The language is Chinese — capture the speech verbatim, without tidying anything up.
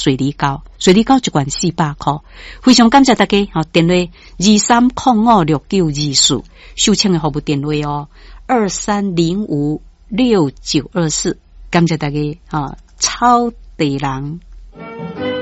水梨膏，水梨膏一罐四百块，非常感谢大家，好，电话二三零五六九二四，秀清的服务电话哦，二三零五六九二四，感谢大家，啊，超地人。